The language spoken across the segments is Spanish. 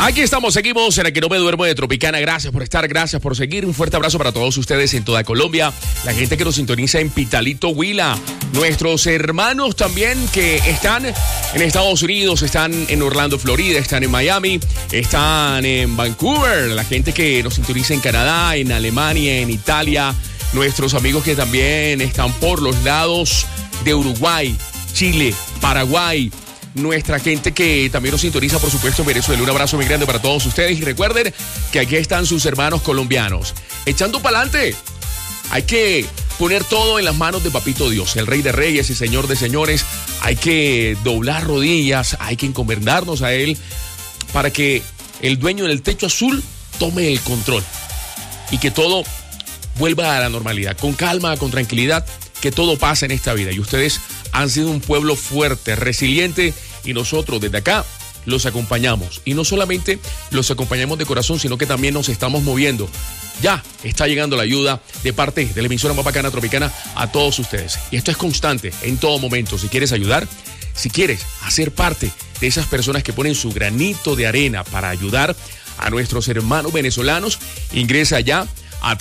Aquí estamos, seguimos en el que no me duermo de Tropicana. Gracias por estar, gracias por seguir. Un fuerte abrazo para todos ustedes en toda Colombia. La gente que nos sintoniza en Pitalito, Huila. Nuestros hermanos también que están en Estados Unidos, están en Orlando, Florida, están en Miami, están en Vancouver. La gente que nos sintoniza en Canadá, en Alemania, en Italia. Nuestros amigos que también están por los lados de Uruguay, Chile, Paraguay. Nuestra gente que también nos sintoniza, por supuesto, en Venezuela. Un abrazo muy grande para todos ustedes. Y recuerden que aquí están sus hermanos colombianos. Echando para adelante. Hay que poner todo en las manos de Papito Dios, el Rey de Reyes y Señor de Señores. Hay que doblar rodillas, hay que encomendarnos a Él para que el dueño del techo azul tome el control y que todo vuelva a la normalidad. Con calma, con tranquilidad, que todo pase en esta vida. Y ustedes han sido un pueblo fuerte, resiliente, y nosotros desde acá los acompañamos. Y no solamente los acompañamos de corazón, sino que también nos estamos moviendo. Ya está llegando la ayuda de parte de la emisora más bacana Tropicana a todos ustedes. Y esto es constante, en todo momento. Si quieres ayudar, si quieres hacer parte de esas personas que ponen su granito de arena para ayudar a nuestros hermanos venezolanos, ingresa ya a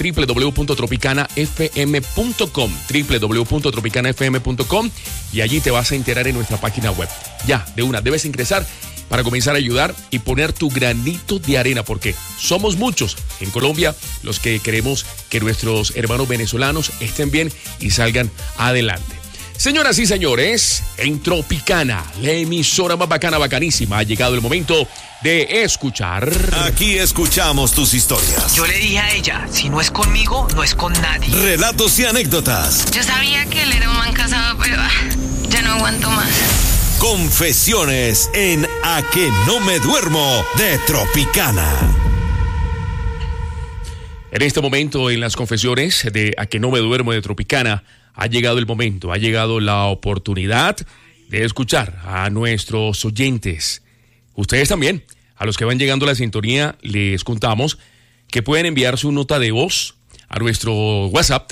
www.tropicanafm.com, www.tropicanafm.com, y allí te vas a enterar en nuestra página web. Ya, de una, debes ingresar para comenzar a ayudar y poner tu granito de arena, porque somos muchos en Colombia los que queremos que nuestros hermanos venezolanos estén bien y salgan adelante. Señoras y señores, en Tropicana, la emisora más bacana, bacanísima, ha llegado el momento de escuchar. Aquí escuchamos tus historias. Yo le dije a ella, si no es conmigo, no es con nadie. Relatos y anécdotas. Yo sabía que él era un man casado, pero ya no aguanto más. Confesiones en A que no me duermo de Tropicana. En este momento, en las confesiones de A que no me duermo de Tropicana, ha llegado el momento, ha llegado la oportunidad de escuchar a nuestros oyentes. Ustedes también, a los que van llegando a la sintonía, les contamos que pueden enviar su nota de voz a nuestro WhatsApp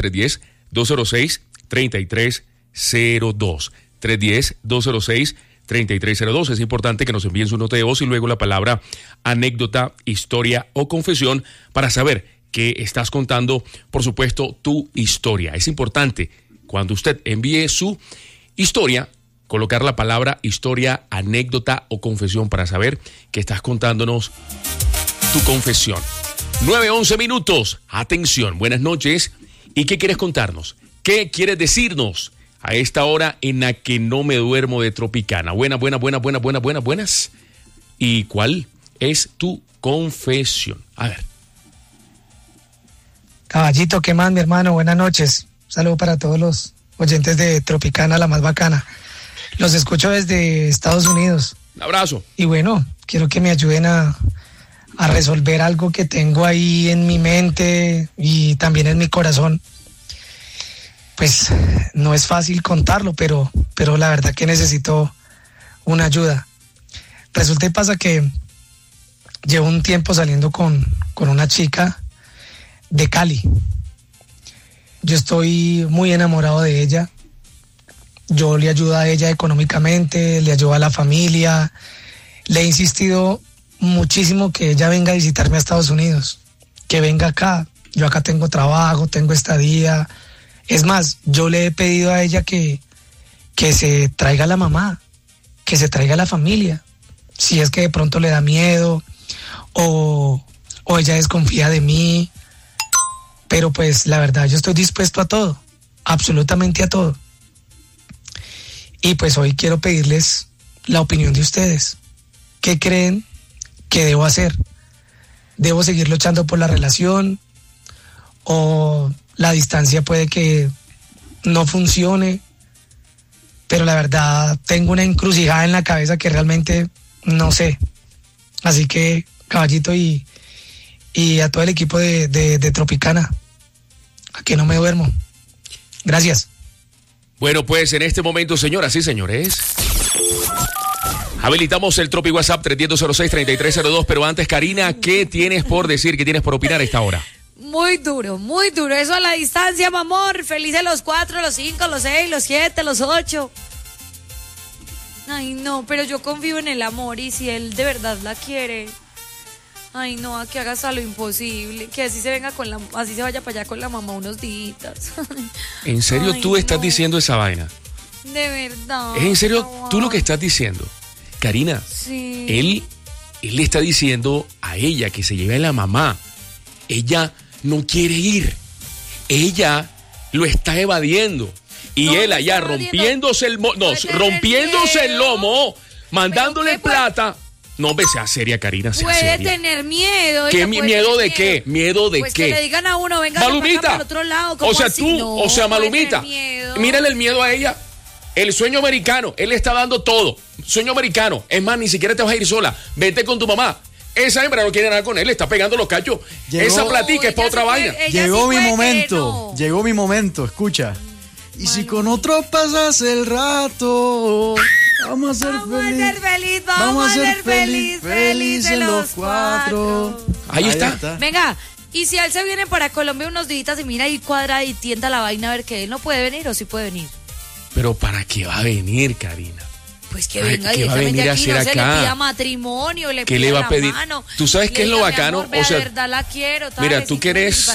310-206-3302. 310-206-3302. Es importante que nos envíen su nota de voz y luego la palabra anécdota, historia o confesión para saber que estás contando, por supuesto, tu historia. Es importante, cuando usted envíe su historia, colocar la palabra historia, anécdota o confesión para saber que estás contándonos tu confesión. 9:11 minutos. Atención, buenas noches. ¿Y qué quieres contarnos? ¿Qué quieres decirnos a esta hora en la que no me duermo de Tropicana? Buenas. ¿Y cuál es tu confesión? A ver. Caballito, ¿qué más, mi hermano? Buenas noches. Un saludo para todos los oyentes de Tropicana, la más bacana. Los escucho desde Estados Unidos. Un abrazo. Y bueno, quiero que me ayuden a resolver algo que tengo ahí en mi mente y también en mi corazón. Pues no es fácil contarlo, pero la verdad que necesito una ayuda. Resulta y pasa que llevo un tiempo saliendo con una chica de Cali. Yo estoy muy enamorado de ella. Yo le ayudo a ella económicamente, le ayudo a la familia. Le he insistido muchísimo que ella venga a visitarme a Estados Unidos, que venga acá. Yo acá tengo trabajo, tengo estadía. Es más, yo le he pedido a ella que se traiga la mamá, que se traiga la familia. Si es que de pronto le da miedo o ella desconfía de mí. Pero pues la verdad, yo estoy dispuesto a todo, absolutamente a todo. Y pues hoy quiero pedirles la opinión de ustedes. ¿Qué creen que debo hacer? ¿Debo seguir luchando por la relación? ¿O la distancia puede que no funcione? Pero la verdad, tengo una encrucijada en la cabeza que realmente no sé. Así que, caballito, y a todo el equipo de Tropicana, a que no me duermo. Gracias. Bueno, pues en este momento, señoras y señores, habilitamos el Tropi WhatsApp 310-206-3302. Pero antes, Karina, ¿qué tienes por decir, qué tienes por opinar a esta hora? Muy duro. Eso a la distancia, mi amor. Felices los 4, los 5, los 6, los 7, los 8. Ay, no, pero yo confío en el amor y si él de verdad la quiere, Ay, no, que haga hasta lo imposible. Que así se venga así se vaya para allá con la mamá unos días. ¿En serio Ay, tú estás no. diciendo esa vaina? De verdad. ¿Es en serio no. tú lo que estás diciendo? Karina, Sí. él le está diciendo a ella que se lleve a la mamá. Ella no quiere ir. Ella lo está evadiendo. Y No, él no allá está evadiendo. rompiéndose el Puede tener rompiéndose el miedo. lomo, mandándole ¿Pero qué puede? plata. No, hombre, sea seria, Karina, sea Puede seria. tener miedo. ¿Qué ella puede miedo tener de qué? ¿Miedo de pues qué? que le digan a uno, venga Malumita. para el otro lado. ¿cómo O sea, así? tú, No, o sea, puede Malumita. tener miedo. Mírale el miedo a ella. El sueño americano, él le está dando todo. Sueño americano. Es más, ni siquiera te vas a ir sola. Vete con tu mamá. Esa hembra no quiere nada con él, le está pegando los cachos. Llegó- Esa platica es para ella otra sí vaina. puede- ella Llegó sí mi puede que momento, no. llegó mi momento, escucha. Y si con otro pasas el rato, vamos a ser Vamos a feliz. ser feliz, vamos a ser feliz, felices los cuatro. Ahí está. Venga, y si él se viene para Colombia unos días y mira y cuadra y tienta la vaina a ver que él no puede venir o sí puede venir. Pero ¿para qué va a venir, Karina? Pues que Ay, venga ¿qué va a directamente venir a aquí, hacer no se acá? le pida matrimonio, le ¿Qué pida le va a la pedir? mano, ¿Tú sabes le qué es lo diga, mi bacano? amor, ve, O sea, de verdad la quiero. Mira, tales, tú que eres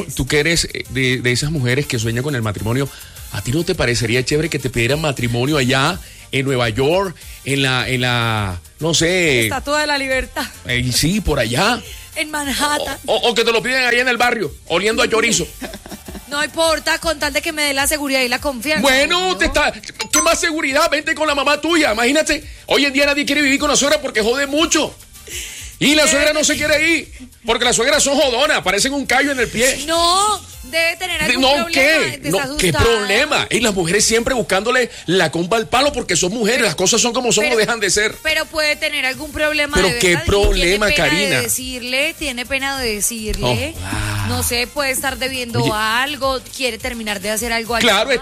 de esas mujeres que sueñan con el matrimonio, ¿a ti no te parecería chévere que te pidieran matrimonio allá en Nueva York, en la, no sé, Estatua de la Libertad sí, por allá? en Manhattan. O que te lo piden ahí en el barrio, oliendo a chorizo. No importa, con tal de que me dé la seguridad y la confianza. Bueno, ¿no? ¿qué más seguridad? Vente con la mamá tuya. Imagínate, hoy en día nadie quiere vivir con la suegra porque jode mucho. Y la suegra no se quiere ir, porque las suegras son jodonas, parecen un callo en el pie. No, debe tener algún No, problema. ¿qué? de No, estar ¿qué asustada. problema? Y las mujeres siempre buscándole la comba al palo porque son mujeres, las cosas son como son, no dejan de ser. Pero puede tener algún problema. Pero de ¿qué verdad, y problema, tiene pena Karina? Tiene pena de decirle. Oh, No sé, puede estar debiendo Oye. algo, quiere terminar de hacer algo allá. Claro,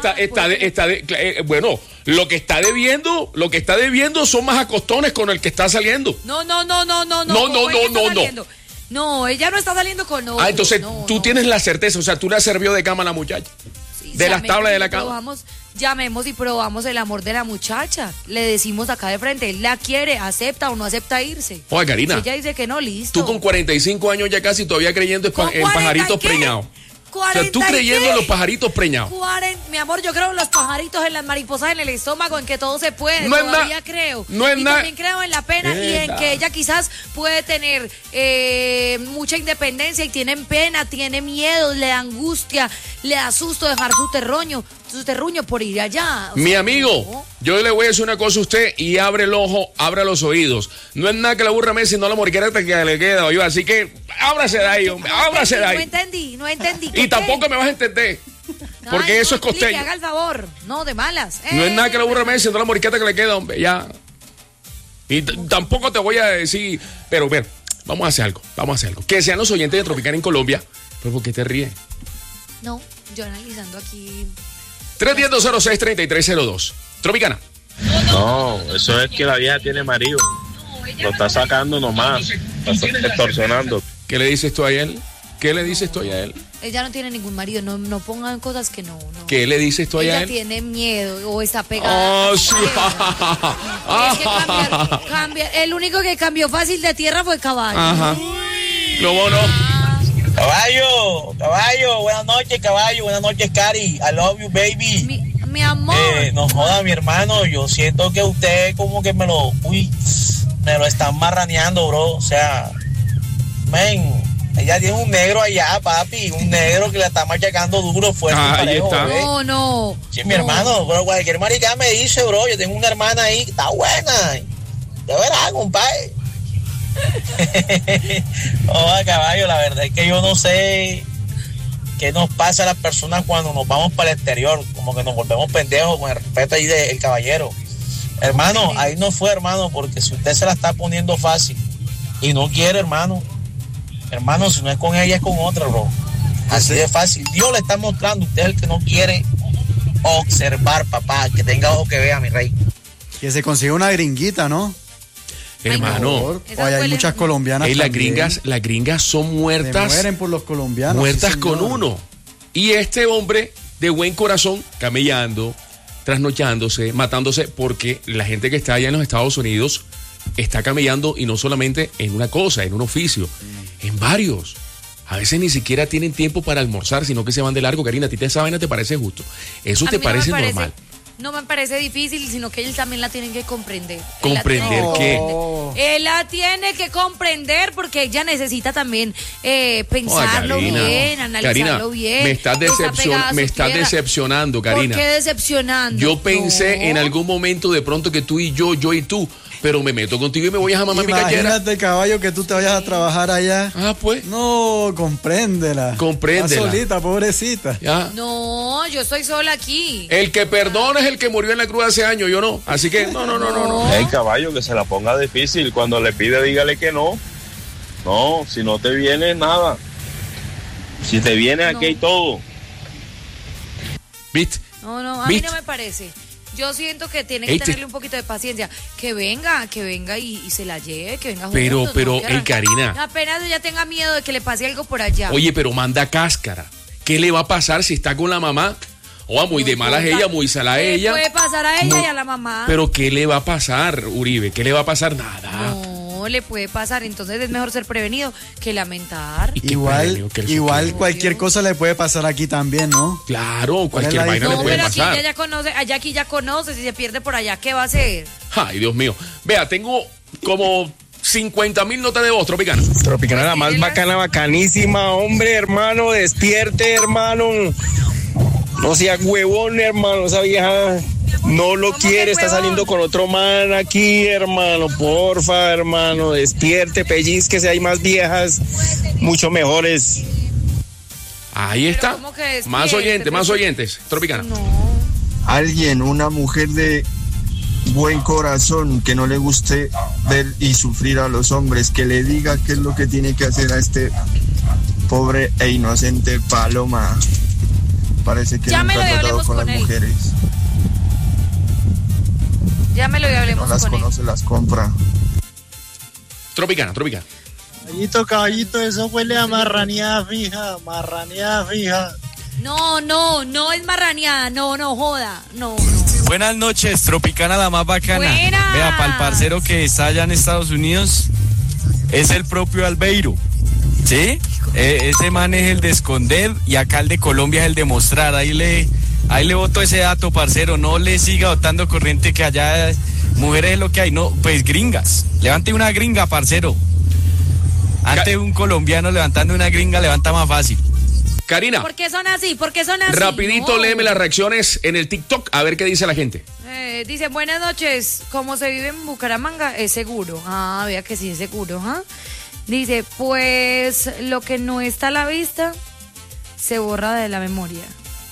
bueno, lo que está debiendo son más acostones con el que está saliendo. No. No. ¿cómo ella está saliendo? No, ella no está saliendo con otro. Entonces no, tú no. tienes la certeza, o sea, tú la servió de cama a la muchacha. Sí, de las llamemos tablas de y la cama. Llamemos y probamos el amor de la muchacha. Le decimos acá de frente, él la quiere, acepta o no acepta irse. Oye, Karina, Si ella dice que no, listo. tú con 45 años ya casi todavía creyendo en, ¿Con en 40 pajaritos qué? preñados. O sea, tú 40 creyendo qué? en los pajaritos preñados. Mi amor, yo creo en los pajaritos, en las mariposas, en el estómago, en que todo se puede. No es Todavía na- creo. no es y na- también creo en la pena y en Eda. que ella quizás puede tener mucha independencia y tiene pena, tiene miedo, le da angustia, le da susto dejar su terruño por ir allá. O Mi sea, amigo, no. yo le voy a decir una cosa a usted y abre el ojo, abra los oídos. No es nada que la burra me sino la morquera que le queda, oye, así que ábrase de ahí, hombre, ábrase de ahí. No entendí. Y tampoco me vas a entender, porque Ay, eso no, es costeño. Haga el favor, no, de malas. No es nada que la burra me sino la morqueta que le queda, hombre, ya. Y tampoco te voy a decir, pero ver, vamos a hacer algo. Que sean los oyentes de Tropicana en Colombia, pero ¿por qué te ríes? No, yo analizando aquí. 310-06-3302. Tropicana. No, eso es que la vieja tiene marido. Lo está sacando nomás, está extorsionando. ¿Qué le dices tú a él? ¿Qué le dices tú a él? Ella no tiene ningún marido, no pongan cosas que no. ¿Qué le dices tú a Ella él? tiene miedo o está pegada. Oh, sí. Es que el único que cambió fácil de tierra fue Caballo. Ajá. ¿Cómo no? Caballo, buenas noches, Cari, I love you, baby. Mi amor. No joda, mi hermano, yo siento que usted como que me lo están marraneando, bro, o sea, ella tiene un negro allá, papi, un negro que la está machacando duro, fuerte, Ahí parejo, está. ¿eh? No. Sí, mi hermano, pero cualquier maricada me dice, bro, yo tengo una hermana ahí que está buena, de verás, compadre. Oiga, Caballo, la verdad es que yo no sé qué nos pasa a las personas cuando nos vamos para el exterior, como que nos volvemos pendejos con el respeto ahí del caballero. Hermano, ahí no fue, hermano, porque si usted se la está poniendo fácil y no quiere, hermano, si no es con ella es con otra, bro. Así de fácil. Dios le está mostrando, usted es el que no quiere observar, papá, que tenga ojo que vea, mi rey. Que se consiga una gringuita, ¿no? Hermano, Esas Oye, hay huelen- muchas colombianas las también. gringas son Se muertas. mueren por los colombianos. Muertas sí, con señor. uno. Y este hombre de buen corazón, camellando, trasnochándose, matándose, porque la gente que está allá en los Estados Unidos está camellando y no solamente en una cosa, en un oficio, en varios. A veces ni siquiera tienen tiempo para almorzar, sino que se van de largo. Karina, ¿a ti esa vaina te parece justo? ¿Eso te parece normal? No me parece difícil, sino que ellos también la tienen que comprender. ¿Comprender qué? Él la tiene que comprender porque ella necesita también pensarlo bien, analizarlo bien. Me estás decepcionando, Karina. ¿Por qué decepcionando? Yo pensé en algún momento de pronto que tú y yo y tú, pero me meto contigo y me voy a mamar mi callera. Imagínate, caballo, que tú te vayas a trabajar allá. Ah, pues. No, compréndela. Está solita, pobrecita. ¿Ya? No, yo estoy sola aquí. El que perdona es el que murió en la cruz hace años, yo no. Así que, no. El caballo, que se la ponga difícil. Cuando le pide, dígale que no. No, si no te viene, nada. Si te viene, aquí hay todo. ¿Viste? No, a mí no me parece. Yo siento que tiene que tenerle un poquito de paciencia. Que venga y se la lleve, que venga juntos. Pero, Karina. Apenas ella tenga miedo de que le pase algo por allá. Oye, pero manda cáscara. ¿Qué le va a pasar si está con la mamá? Muy de malas ella, muy salada ella. ¿Qué puede pasar a ella y a la mamá? Pero ¿qué le va a pasar, Uribe? ¿Qué le va a pasar? Nada. No le puede pasar, entonces es mejor ser prevenido que lamentar. Igual cualquier cosa le puede pasar aquí también, ¿no? Claro, cualquier vaina le puede pasar. Aquí ya conoce, si se pierde por allá, ¿qué va a hacer? Ay, Dios mío. Vea, tengo como 50,000 notas de voz, Tropicana. Tropicana, la más bacana, bacanísima, hombre, hermano, despierte, hermano. No sea huevón, hermano, esa vieja no lo quiere, está saliendo con otro man aquí, hermano, porfa, hermano, despierte, pellizque, si hay más viejas, mucho mejores. Ahí está, más oyentes, Tropicana. No. Alguien, una mujer de buen corazón, que no le guste ver y sufrir a los hombres, que le diga qué es lo que tiene que hacer a este pobre e inocente Paloma. Parece que nunca ha tratado con las mujeres. Llámelo y hablemos con él. No las conoce, las compra. Tropicana. Caballito, eso huele a marraneada fija. No es marraneada, no joda, no. Buenas noches, Tropicana, la más bacana. Buena. Vea, para el parcero que está allá en Estados Unidos, es el propio Albeiro, ¿sí? Ese man es el de esconder y acá el de Colombia es el de mostrar. Ahí le boto ese dato, parcero. No le siga botando corriente que allá mujeres es lo que hay. No, pues gringas. Levante una gringa, parcero. Antes un colombiano levantando una gringa levanta más fácil. Karina. ¿Por qué son así? Rapidito, léeme las reacciones en el TikTok, a ver qué dice la gente. Dice, buenas noches. ¿Cómo se vive en Bucaramanga? Es seguro. Ah, vea que sí es seguro, ¿ah? Dice, pues lo que no está a la vista se borra de la memoria.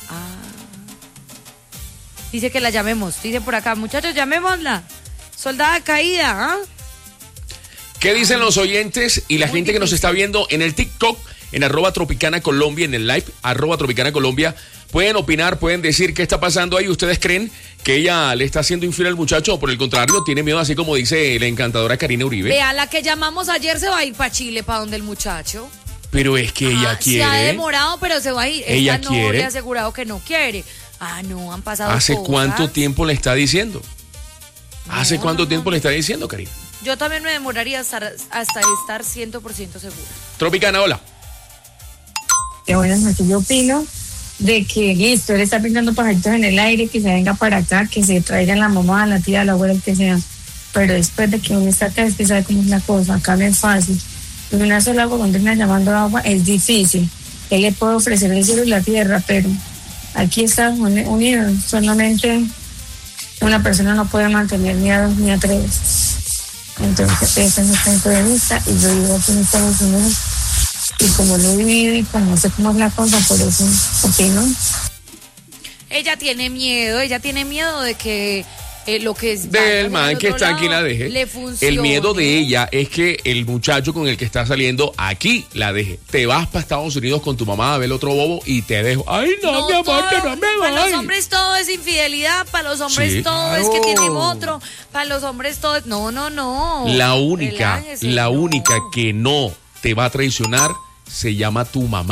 Dice que la llamemos. Dice por acá, muchachos, llamémosla. Soldada caída, ¿ah? ¿Qué dicen los oyentes y la gente que nos está viendo en el TikTok, en @TropicanaColombia, en el live, @TropicanaColombia? Pueden opinar, pueden decir qué está pasando ahí. ¿Ustedes creen que ella le está haciendo infiel al muchacho o por el contrario tiene miedo, así como dice la encantadora Karina Uribe? Vea, la que llamamos ayer se va a ir para Chile, para donde el muchacho. Pero es que ella quiere. Se ha demorado, pero se va a ir. Ella Esta quiere. No le ha asegurado que no quiere. No, han pasado ¿Hace cosas. cuánto tiempo le está diciendo? ¿Hace cuánto tiempo le está diciendo, Karina? Yo también me demoraría hasta estar 100% segura. Tropicana, hola. Buenas noches, yo opino de que listo, él está pintando pajaritos en el aire, que se venga para acá, que se traigan la mamá, la tía, la abuela, el que sea, pero después de que uno está acá, es que sabe cómo es la cosa, acá no es fácil. Una sola agua, cuando viene llamando agua, es difícil. Él le puede ofrecer el cielo y la tierra, pero aquí Estados Unidos solamente una persona no puede mantener ni a 2 ni a 3. Entonces, ese es mi punto de vista, y yo vivo aquí en Estados Unidos. Y como lo he vivido y como sé cómo es la cosa, por eso opino. Ella tiene miedo de que lo que es del man que está aquí la deje. Le funcione. El miedo de ella es que el muchacho con el que está saliendo aquí la deje. Te vas para Estados Unidos con tu mamá a ver otro bobo y te dejo. Ay, no mi amor, que no me voy. Para los hombres todo es infidelidad, para los hombres todo es que tienen otro, para los hombres todo es... No. La única que no te va a traicionar se llama tu mamá.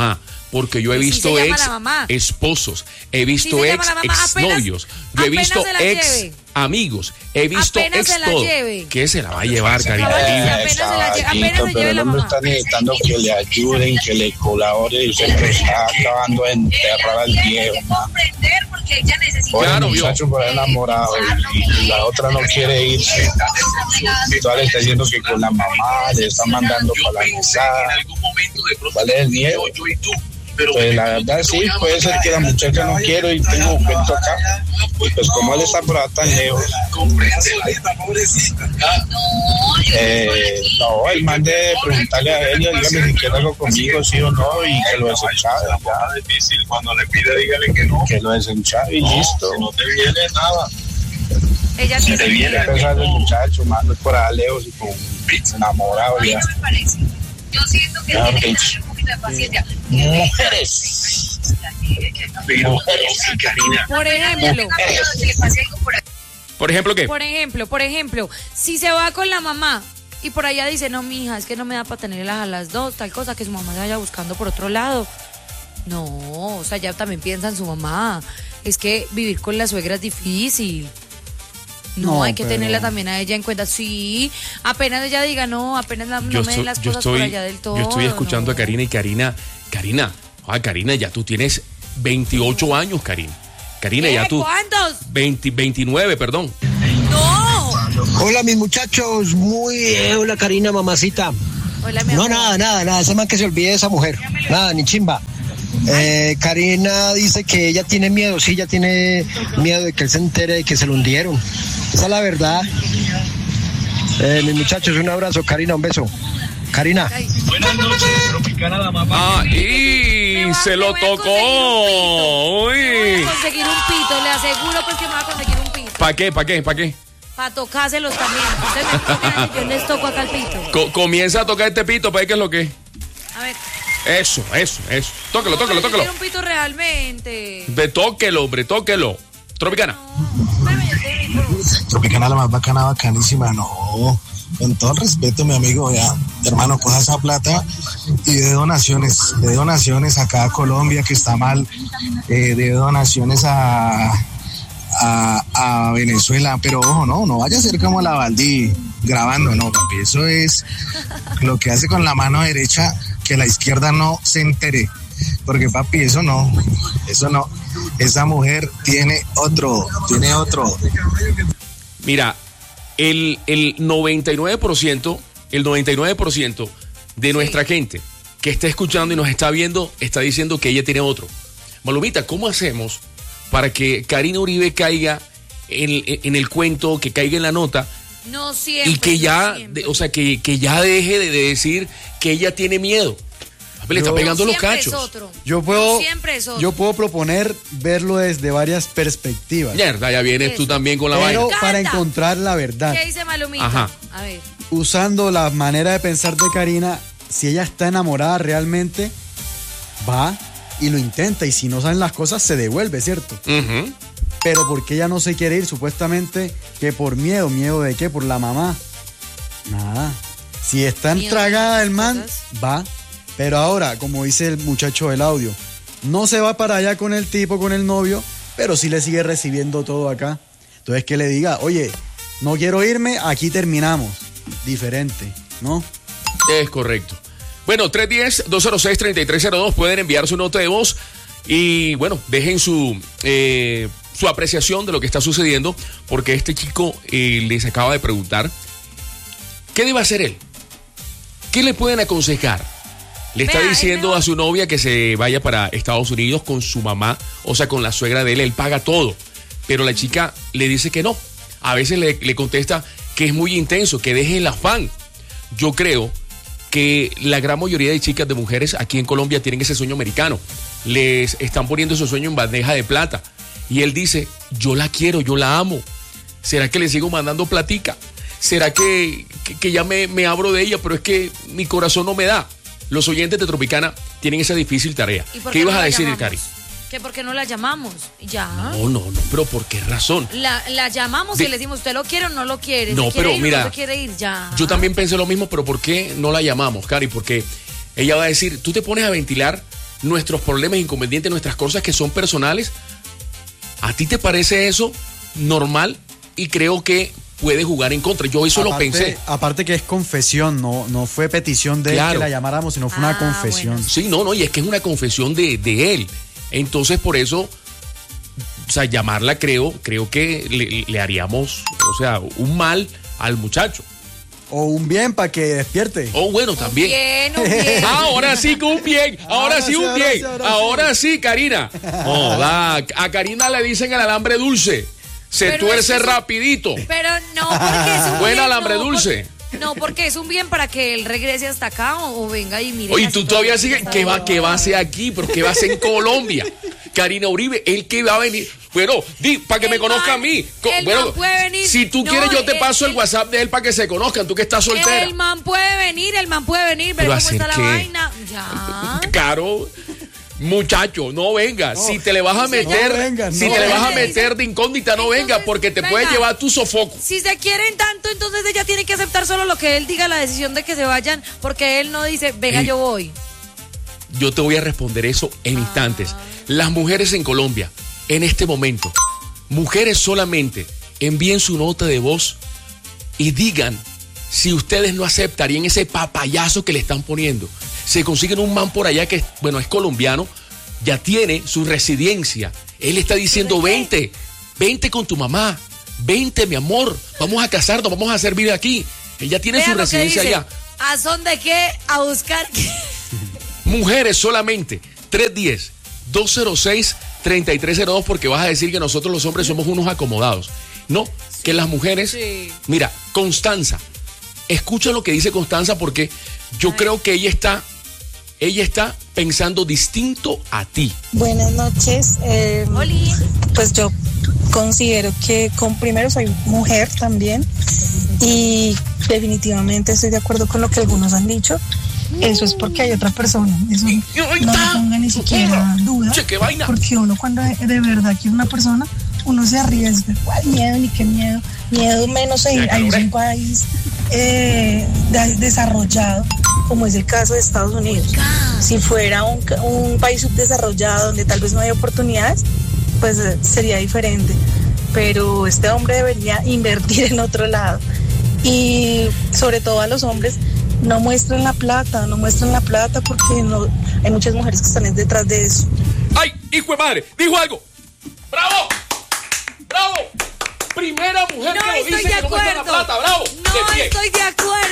Porque yo he visto Sí se llama ex la mamá. esposos, he visto Sí se ex llama la mamá. exnovios, yo he Apenas visto se la ex lleve. amigos, he visto Apenas ex se la todo. lleve. ¿Qué se la va a llevar, Karina? Apenas se la lleve, apenas se lleve la mamá. Está necesitando que le ayuden, que le colaboren, y usted lo está acabando de enterrar al viejo. Claro, el muchacho por enamorado y la otra no quiere irse. Entonces le está diciendo que con la mamá le está mandando para la mesada. ¿Cuál es el miedo? Pues la verdad sí, puede ser que la muchacha no quiere y tengo un cuento acá. Y pues como él está por allá tan lejos. No, el man de preguntarle a ella, dígame si quiere algo conmigo, sí o no, y que lo desenchave. Ya es difícil, cuando le pide, dígale que no. Que lo desenchave y listo. No te viene nada. Ella Se te viene a pensar el muchacho, mando por allá lejos y con enamorado ya. Yo siento que Claro, tiene que que- tener un poquito de paciencia. Mujeres. Mujeres, Karina. Por ejemplo. Por ejemplo, ¿qué? Por ejemplo, si se va con la mamá y por allá dice, no, mija, es que no me da para tenerlas a las dos, tal cosa, que su mamá se vaya buscando por otro lado. No, o sea, ya también piensa en su mamá. Es que vivir con la suegra es difícil. No, hay que tenerla también a ella en cuenta. Sí, apenas ella diga, no, apenas no me den las cosas por allá del todo. Yo estoy escuchando a Karina y Karina, ya tú tienes 28 años, Karina. Karina, ya tú... ¿Cuántos? 29, perdón. ¡No! Hola, mis muchachos. Hola, Karina, mamacita. Hola, mi No, amor. nada. Ese man que se olvide de esa mujer. Nada, ni chimba. Karina dice que ella tiene miedo. Sí, ella tiene miedo de que él se entere de que se lo hundieron. Esa es la verdad. Mis muchachos, un abrazo. Karina, un beso. Karina. Buenas noches, Tropicana la mamá. Ah, y se lo tocó. Me voy Uy. a conseguir un pito, le aseguro pues que me va a conseguir un pito. ¿Para qué? Para tocárselos también. Ustedes me tocan y yo les toco acá el pito. Comienza a tocar este pito, ¿para qué es lo que es? A ver. Eso. Tóquelo. Quiero un pito realmente. Tóquelo, hombre, tóquelo. Tropicana. Tropicana la más bacana, bacanísima. No, con todo el respeto, mi amigo, ya, hermano, coja esa plata y de donaciones acá a Colombia, que está mal, de donaciones a Venezuela, pero ojo, no vaya a ser como la Valdí grabando, no, papi, eso es lo que hace con la mano derecha, que la izquierda no se entere, porque papi, eso no, esa mujer tiene otro. Mira, el 99% de nuestra gente que está escuchando y nos está viendo está diciendo que ella tiene otro. Malumita, ¿cómo hacemos para que Karina Uribe caiga en el cuento, que caiga en la nota? No siempre. Y que ya, no siempre. que ya deje de decir que ella tiene miedo. Le está pegando los Siempre cachos. es otro. Yo puedo proponer verlo desde varias perspectivas. Mierda, ya vienes tú también con la Pero vaina. para encontrar la verdad. ¿Qué dice Malumita? Ajá. A ver. Usando la manera de pensar de Karina, si ella está enamorada realmente, va y lo intenta. Y si no saben las cosas, se devuelve, ¿cierto? Ujú. Pero porque ella no se quiere ir, supuestamente que por miedo. ¿Miedo de qué? Por la mamá. Nada. Si está Miedo entragada de el man, cosas. va. Pero ahora, como dice el muchacho del audio, no se va para allá con el tipo, con el novio, pero sí le sigue recibiendo todo acá. Entonces que le diga, oye, no quiero irme, aquí terminamos. Diferente, ¿no? Es correcto. Bueno, 310-206-3302, pueden enviar su nota de voz y, bueno, dejen su apreciación de lo que está sucediendo, porque este chico les acaba de preguntar, ¿qué debe hacer él? ¿Qué le pueden aconsejar? Le está Vea, diciendo a su novia que se vaya para Estados Unidos con su mamá, o sea, con la suegra de él paga todo, pero la chica le dice que no. A veces le contesta que es muy intenso, que deje el afán. Yo creo que la gran mayoría de chicas, de mujeres aquí en Colombia tienen ese sueño americano. Les están poniendo ese sueño en bandeja de plata. Y él dice, yo la quiero, yo la amo. ¿Será que le sigo mandando platica? ¿Será que ya me abro de ella, pero es que mi corazón no me da? Los oyentes de Tropicana tienen esa difícil tarea. ¿Y por ¿Qué qué ibas no a la decir, llamamos? Cari? ¿Que por qué no la llamamos? Ya. No, pero ¿por qué razón? La llamamos y le decimos, ¿usted lo quiere o no lo quiere? No, ¿Se quiere pero ir o mira, no se quiere ir? Ya. Yo también pensé lo mismo, pero ¿por qué no la llamamos, Cari? Porque ella va a decir, tú te pones a ventilar nuestros problemas, inconvenientes, nuestras cosas que son personales. ¿A ti te parece eso normal? Y creo que puede jugar en contra. Yo eso lo pensé. Aparte que es confesión, no fue petición de él que la llamáramos, sino fue una confesión. Bueno. Sí, no, y es que es una confesión de él. Entonces, por eso, o sea, llamarla creo que le haríamos, o sea, un mal al muchacho. O un bien para que despierte. O bueno, también. Un bien. Ahora sí que un bien. Ahora sí un bien. Ahora sí, Karina. A Karina le dicen el alambre dulce. Se Pero tuerce es que rapidito. Pero no, porque es un Buen bien. alambre dulce. No, porque es un bien para que él regrese hasta acá o venga y mire. Oye, tú todavía sigues. ¿Qué va a hacer aquí? ¿Pero qué va a hacer en Colombia? Karina Uribe, él que va a venir. Bueno, para que me conozca a mí. Bueno, puede venir. Si tú quieres, yo te paso el WhatsApp de él para que se conozcan. Tú que estás soltera. El man puede venir, ver cómo está la vaina. Ya. Claro. Muchacho, no venga. Si te le vas a meter, le vas a meter de incógnita, no venga, porque te puede llevar tu sofoco. Si se quieren tanto, entonces ella tiene que aceptar solo lo que él diga, la decisión de que se vayan, porque él no dice, venga, yo voy. Yo te voy a responder eso en instantes. Las mujeres en Colombia, en este momento, mujeres solamente, envíen su nota de voz y digan si ustedes no aceptarían ese papayazo que le están poniendo. Se consiguen un man por allá que, bueno, es colombiano, ya tiene su residencia. Él está diciendo, vente con tu mamá, vente, mi amor, vamos a casarnos, vamos a hacer vida aquí. Él ya tiene su residencia allá. ¿A son de qué? A buscar qué. Mujeres solamente, 310-206-3302, porque vas a decir que nosotros los hombres somos unos acomodados. No, que las mujeres... Mira, Constanza, escucha lo que dice Constanza, porque yo creo que ella está pensando distinto a ti. Buenas noches. Pues yo considero que primero soy mujer también y definitivamente estoy de acuerdo con lo que algunos han dicho. Eso es porque hay otra persona. Eso no me ponga ni siquiera duda. Porque uno cuando de verdad quiere una persona, uno se arriesga. ¿Cuál miedo? Ni qué miedo. Miedo menos a ir a un país desarrollado, como es el caso de Estados Unidos. Si fuera un país subdesarrollado donde tal vez no hay oportunidades, pues sería diferente. Pero este hombre debería invertir en otro lado. Y sobre todo a los hombres, no muestren la plata porque no hay muchas mujeres que están detrás de eso. ¡Ay, hijo de madre! ¡Dijo algo! ¡Bravo! ¡Bravo! Primera mujer que lo dice que no muestra la plata. ¡Bravo! No estoy de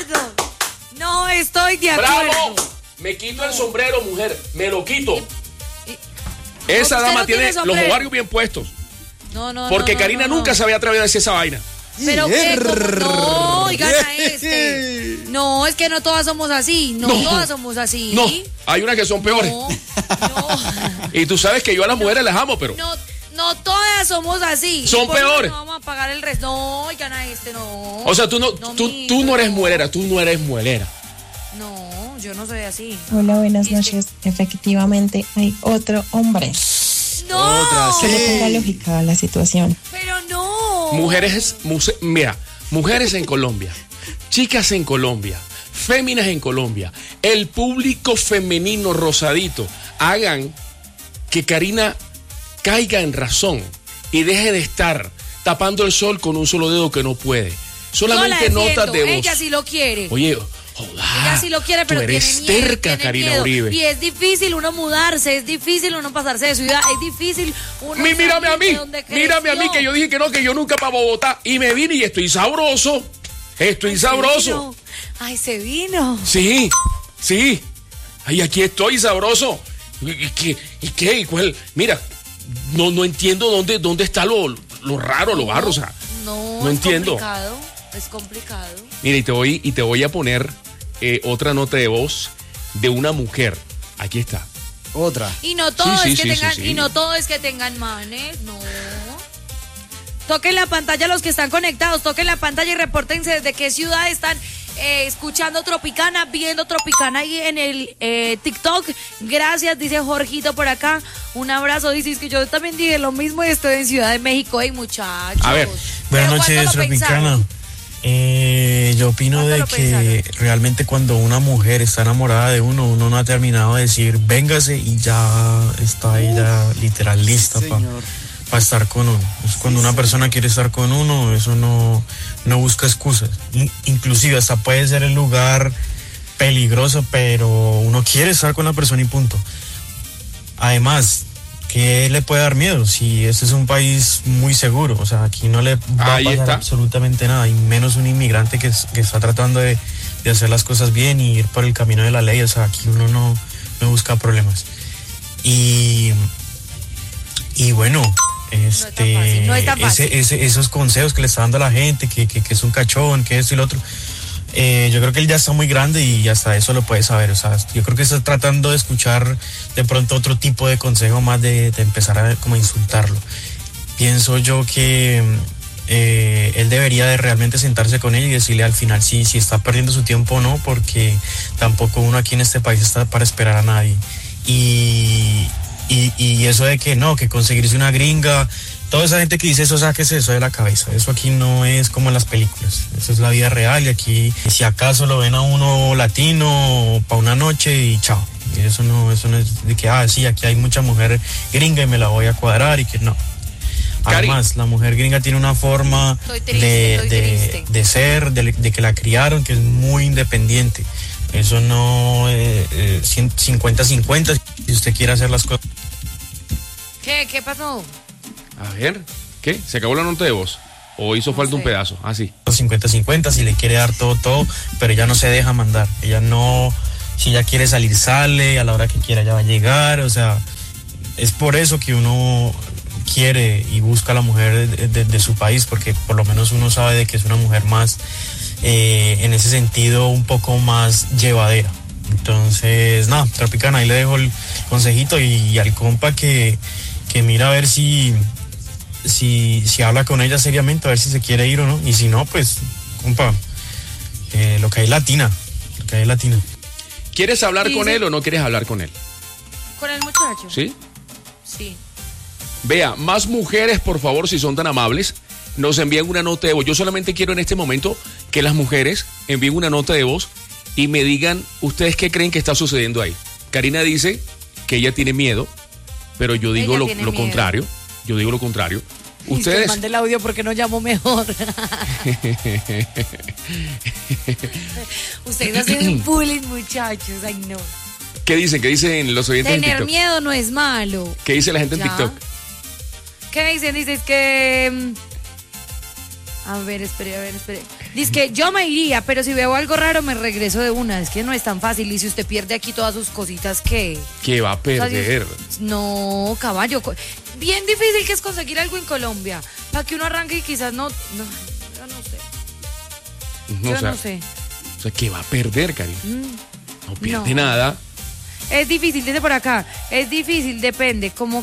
acuerdo. ¡Bravo! Me quito el sombrero, mujer. Me lo quito. Esa dama tiene los ovarios bien puestos. No. Porque Karina nunca se había atrevido a decir esa vaina. Pero que no, oigan a este. No, es que no todas somos así. No, todas somos así. No, hay unas que son peores. No. Y tú sabes que yo a las mujeres las amo, pero. No todas somos así. Son peores. No vamos a pagar el resto. No, oigan a este, no. O sea, tú no eres muelera, tú no eres muelera. No, yo no soy así. Hola, buenas noches. Efectivamente, hay otro hombre. No. Que le ponga lógica a la situación. Pero no. Mujeres en Colombia, chicas en Colombia, féminas en Colombia, el público femenino rosadito, hagan que Karina caiga en razón y deje de estar tapando el sol con un solo dedo que no puede. Solamente notas de voz. Ella sí lo quiere. Oye, ella sí lo quiere, pero tú eres tiene miedo, terca, Karina Uribe. Y es difícil uno mudarse, es difícil uno pasarse de ciudad, es difícil uno mírame a mí, que yo dije que no, que yo nunca para Bogotá y me vine y estoy sabroso. Sabroso. Ay, se vino. Sí. Ay, aquí estoy sabroso. ¿Y qué? ¿Cuál? Mira, no entiendo dónde está lo raro, lo barro, o sea. No entiendo. Es complicado. Mira, y te voy a poner otra nota de voz de una mujer. Aquí está. Otra. Y no todo y no todo es que tengan manes, no. Toquen la pantalla los que están conectados, toquen la pantalla y repórtense desde qué ciudad están escuchando Tropicana, viendo Tropicana ahí en el TikTok. Gracias, dice Jorgito por acá. Un abrazo, dice que yo también dije lo mismo y estoy en Ciudad de México, muchachos. A ver. Buenas noches, Tropicana. Yo opino de que realmente cuando una mujer está enamorada de uno no ha terminado de decir véngase y ya está ella literal lista para estar con uno. Es cuando una persona quiere estar con uno, eso no busca excusas. Inclusive hasta puede ser el lugar peligroso, pero uno quiere estar con la persona y punto. Además, ¿qué le puede dar miedo? Si este es un país muy seguro, o sea, aquí no le va a pasar absolutamente nada, y menos un inmigrante que está tratando de hacer las cosas bien y ir por el camino de la ley. O sea, aquí uno no busca problemas. Y bueno, no es tan fácil. Esos consejos que le está dando a la gente, que es un cachón, que esto y lo otro, yo creo que él ya está muy grande y hasta eso lo puede saber. O sea, yo creo que está tratando de escuchar de pronto otro tipo de consejo más de empezar a como insultarlo. Pienso yo que él debería de realmente sentarse con él y decirle al final si está perdiendo su tiempo o no, porque tampoco uno aquí en este país está para esperar a nadie. Y eso de que conseguirse una gringa, toda esa gente que dice eso, sáquese eso de la cabeza. Eso aquí no es como en las películas, eso es la vida real, y aquí si acaso lo ven a uno latino para una noche y chao. Y eso no es de que sí, aquí hay mucha mujer gringa y me la voy a cuadrar, y que no. Además, la mujer gringa tiene una forma de ser, de que la criaron, que es muy independiente. Eso no 50-50 si usted quiere hacer las cosas. ¿Qué pasó? A ver, ¿qué? ¿Se acabó la nota de voz? ¿O hizo falta un pedazo? Sí. 50-50, si le quiere dar todo, pero ella no se deja mandar. Ella no, si ella quiere salir, sale, a la hora que quiera ya va a llegar. O sea, es por eso que uno quiere y busca a la mujer de su país, porque por lo menos uno sabe de que es una mujer más, en ese sentido, un poco más llevadera. Entonces, Tropicana, ahí le dejo el consejito, y al compa que mira a ver si habla con ella seriamente, a ver si se quiere ir o no, y si no, pues, compa, lo que hay latina. ¿Quieres hablar con él o no quieres hablar con él? ¿Con el muchacho? ¿Sí? Sí. Vea, más mujeres, por favor, si son tan amables, nos envían una nota de voz. Yo solamente quiero en este momento que las mujeres envíen una nota de voz y me digan ustedes qué creen que está sucediendo ahí. Karina dice que ella tiene miedo, pero yo digo lo contrario. Yo digo lo contrario. Ustedes... mande el audio porque no llamo mejor. Ustedes hacen bullying, muchachos. Ay, no. ¿Qué dicen los oyentes en TikTok? Tener miedo no es malo. ¿Qué dice la gente en TikTok? ¿Qué dicen? Dices que... A ver, espere. Dice que yo me iría, pero si veo algo raro me regreso de una. Es que no es tan fácil. Y si usted pierde aquí todas sus cositas, ¿qué? ¿Qué va a perder? O sea, no, caballo. Bien difícil que es conseguir algo en Colombia. Para que uno arranque y quizás no, yo no sé. O sea, ¿qué va a perder, Karina? No pierde nada. Es difícil, dice por acá. Es difícil, depende cómo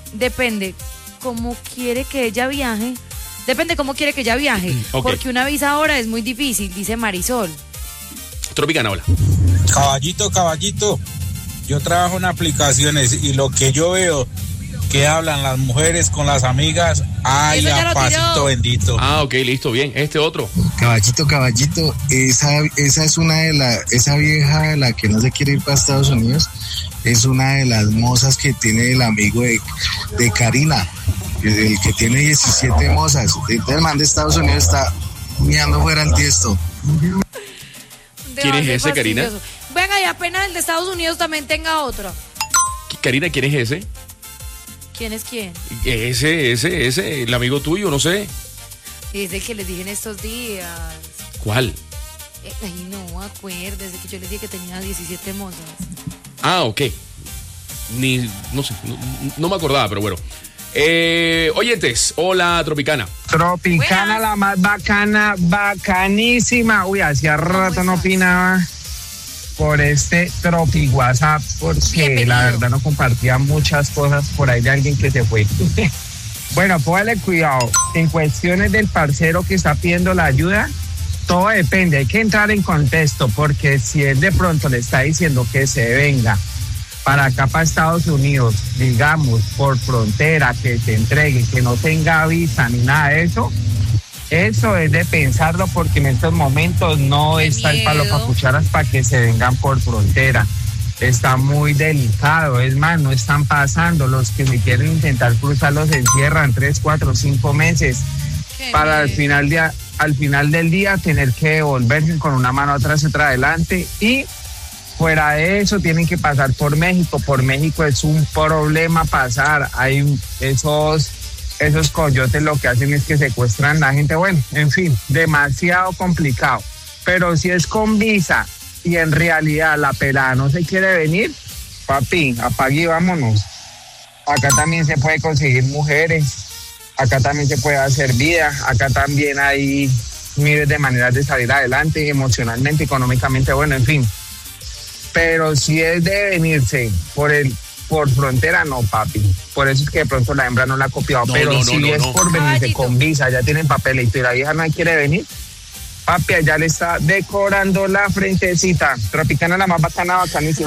quiere que ella viaje. Depende cómo quiere que ella viaje. Okay. Porque una visa ahora es muy difícil, dice Marisol. Tropicana, hola. Caballito. Yo trabajo en aplicaciones y lo que yo veo que hablan las mujeres con las amigas, ay, papacito bendito. Ok, listo, bien. Este otro. Caballito, esa es esa vieja de la que no se quiere ir para Estados Unidos, es una de las mozas que tiene el amigo de Karina, el que tiene 17 mozas. El man de Estados Unidos está mirando fuera el tiesto. ¿Quién es ese, Karina? Venga, y apenas el de Estados Unidos también tenga otro. Karina, ¿quién es ese? ¿Quién es quién? Ese, el amigo tuyo, no sé. Es el que les dije en estos días. ¿Cuál? Ay, no, acuérdese que yo les dije que tenía 17 mozas. Ok. No sé, no me acordaba, pero bueno. Oyentes, hola Tropicana. Tropicana, la más bacana, bacanísima. Uy, hacía rato no opinaba por este Tropi WhatsApp, porque la verdad no compartía muchas cosas por ahí de alguien que se fue. Bueno, póngale cuidado. En cuestiones del parcero que está pidiendo la ayuda, todo depende, hay que entrar en contexto, porque si él de pronto le está diciendo que se venga para acá, para Estados Unidos, digamos, por frontera, que se entregue, que no tenga visa ni nada de eso, Eso es de pensarlo porque en estos momentos no está el palo para cucharas para que se vengan por frontera. Está muy delicado, es más, no están pasando. Los que me quieren intentar cruzar los encierran 3, 4, 5 meses para al final del día tener que devolverse con una mano atrás y otra adelante. Y fuera de eso tienen que pasar por México. Por México es un problema pasar. Hay esos coyotes lo que hacen es que secuestran a la gente. Bueno, en fin, demasiado complicado. Pero si es con visa y en realidad la pelada no se quiere venir, papi, apague y vámonos. Acá también se puede conseguir mujeres, acá también se puede hacer vida, acá también hay miles de maneras de salir adelante emocionalmente, económicamente, bueno, en fin. Pero si es de venirse por frontera, no, papi. Por eso es que de pronto la hembra no la ha copiado. Pero si es por venirse con visa, ya tienen papelito y la vieja no quiere venir, papi, allá le está decorando la frentecita. Tropicana, la más bacana, bacanísima.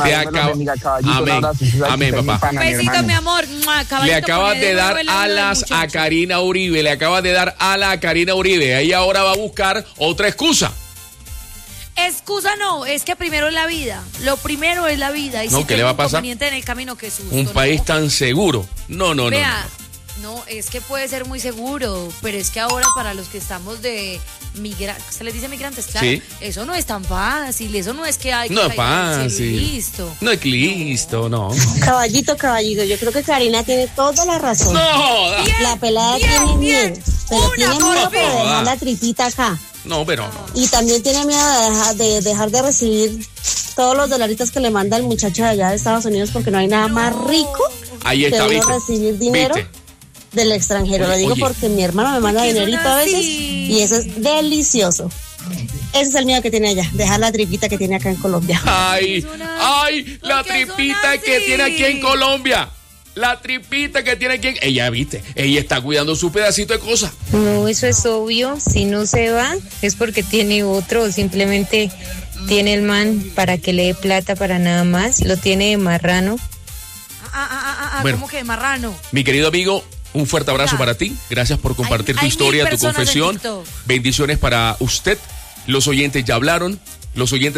Amén, papá. Besito, mi amor. Le acabas de dar alas a Karina Uribe. Le acabas de dar alas a Karina Uribe. Ella ahora va a buscar otra excusa. Excusa no, es que primero es la vida. Lo primero es la vida. Y no, si ¿qué le va a pasar? En el camino, qué susto. Un país tan seguro. No. No, es que puede ser muy seguro, pero es que ahora para los que estamos de se les dice migrantes, claro, sí. Eso no es tan fácil, eso no es que hay que no es fácil. Listo. No es listo, no. Caballito, yo creo que Karina tiene toda la razón. No, la pelada tiene miedo, pero tiene miedo de dejar la tripita acá. No, pero y también tiene miedo de dejar de recibir todos los dolaritos que le manda el muchacho de allá de Estados Unidos, porque no hay nada más rico ahí está, que uno recibir dinero del extranjero. Lo digo porque mi hermano me manda dinerito a veces y eso es delicioso. Ese es el miedo que tiene ella, dejar la tripita que tiene acá en Colombia. Ay, la tripita que tiene aquí en Colombia. La tripita que tiene aquí. Ella, viste, ella está cuidando su pedacito de cosas. No, eso es obvio. Si no se va, es porque tiene otro o simplemente tiene el man para que le dé plata para nada más. Lo tiene de marrano. Bueno, ¿cómo que de marrano? Mi querido amigo, un fuerte abrazo para ti. Gracias por compartir tu historia, tu confesión. Bendiciones para usted. Los oyentes ya hablaron. Los oyentes